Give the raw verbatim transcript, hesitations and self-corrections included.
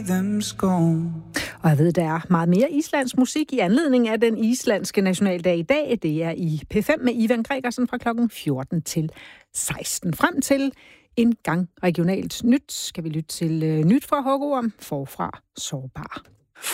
Og jeg ved, der er meget mere islandsk musik i anledning af den islandske nationaldag i dag. Det er i P fem med Ivan Gregersen fra klokken fjorten til seksten. Frem til en gang regionalt nyt skal vi lytte til uh, nyt fra Hugo om forfra sårbar.